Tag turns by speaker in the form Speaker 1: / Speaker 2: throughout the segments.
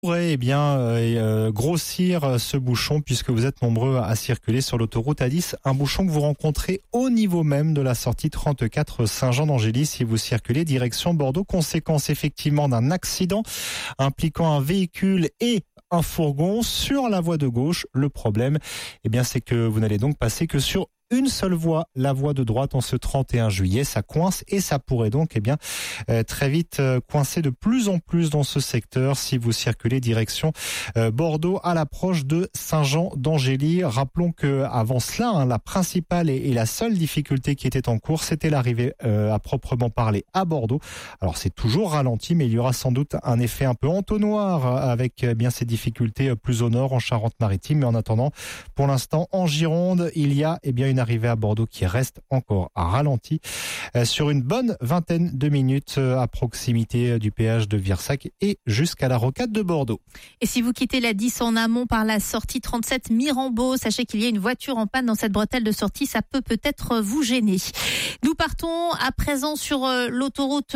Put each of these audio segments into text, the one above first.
Speaker 1: pourrait grossir ce bouchon puisque vous êtes nombreux à circuler sur l'autoroute A10, un bouchon que vous rencontrez au niveau même de la sortie 34 Saint-Jean-d'Angély si vous circulez direction Bordeaux, conséquence effectivement d'un accident impliquant un véhicule et un fourgon sur la voie de gauche. Le problème, c'est que vous n'allez donc passer que sur une seule voie, la voie de droite en ce 31 juillet. Ça coince et ça pourrait donc très vite coincer de plus en plus dans ce secteur si vous circulez direction Bordeaux à l'approche de Saint-Jean-d'Angély. Rappelons que avant cela, la principale et la seule difficulté qui était en cours, c'était l'arrivée à proprement parler à Bordeaux. Alors c'est toujours ralenti, mais il y aura sans doute un effet un peu entonnoir avec ces difficultés plus au nord en Charente-Maritime. Mais en attendant, pour l'instant en Gironde, il y a une arrivée à Bordeaux qui reste encore ralentie sur une bonne vingtaine de minutes à proximité du péage de Virsac et jusqu'à la rocade de Bordeaux.
Speaker 2: Et si vous quittez la 10 en amont par la sortie 37 Mirambeau, sachez qu'il y a une voiture en panne dans cette bretelle de sortie, ça peut peut-être vous gêner. Nous partons à présent sur l'autoroute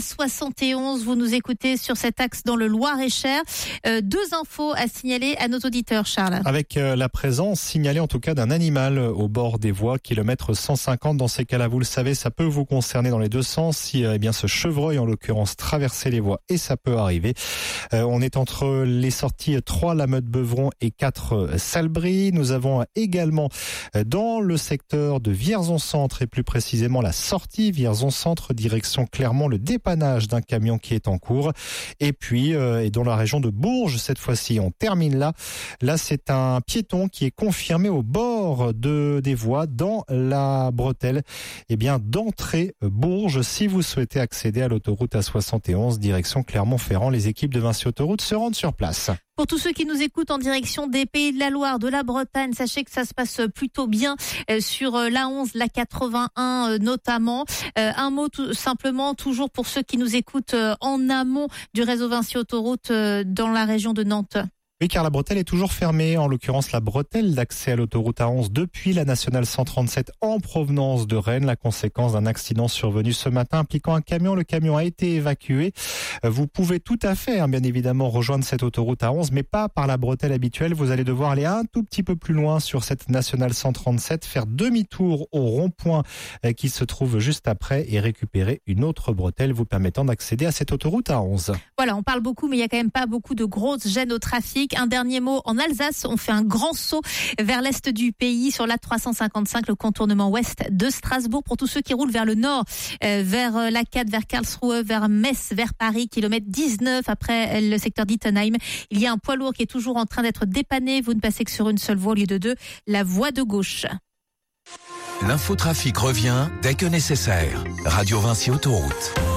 Speaker 2: A71. Vous nous écoutez sur cet axe dans le Loir-et-Cher. Deux infos à signaler à nos auditeurs, Charles.
Speaker 1: Avec la présence signalée en tout cas d'un animal au bord des voies, kilomètre 150. Dans ces cas-là, vous le savez, ça peut vous concerner dans les deux sens. Si ce chevreuil, en l'occurrence, traversait les voies, et ça peut arriver. On est entre les sorties 3, la Meute-Beuvron et 4, Salbris. Nous avons également dans le secteur de Vierzon-Centre et plus précisément la sortie Vierzon-Centre, direction Clermont, le dépannage d'un camion qui est en cours. Et puis, dans la région de Bourges, cette fois-ci, on termine là. Là, c'est un piéton qui est confirmé au bord des voies dans la bretelle d'entrée Bourges. Si vous souhaitez accéder à l'autoroute A71 direction Clermont-Ferrand, les équipes de Vinci Autoroute se rendent sur place.
Speaker 2: Pour tous ceux qui nous écoutent en direction des Pays de la Loire, de la Bretagne, sachez que ça se passe plutôt bien sur la 11, la 81 notamment. Un mot tout simplement, toujours pour ceux qui nous écoutent en amont du réseau Vinci Autoroute dans la région de Nantes.
Speaker 1: Oui, car la bretelle est toujours fermée, en l'occurrence la bretelle d'accès à l'autoroute A11 depuis la nationale 137 en provenance de Rennes, la conséquence d'un accident survenu ce matin impliquant un camion. Le camion a été évacué. Vous pouvez tout à fait, bien évidemment, rejoindre cette autoroute A11, mais pas par la bretelle habituelle. Vous allez devoir aller un tout petit peu plus loin sur cette nationale 137, faire demi-tour au rond-point qui se trouve juste après et récupérer une autre bretelle vous permettant d'accéder à cette autoroute A11.
Speaker 2: Voilà, on parle beaucoup, mais il y a quand même pas beaucoup de grosses gênes au trafic. Un dernier mot, en Alsace, on fait un grand saut vers l'est du pays sur l'A355, le contournement ouest de Strasbourg. Pour tous ceux qui roulent vers le nord, vers l'A4, vers Karlsruhe, vers Metz, vers Paris, kilomètre 19 après le secteur d'Ittenheim. Il y a un poids lourd qui est toujours en train d'être dépanné. Vous ne passez que sur une seule voie au lieu de deux, la voie de gauche.
Speaker 3: L'infotrafic revient dès que nécessaire. Radio Vinci Autoroute.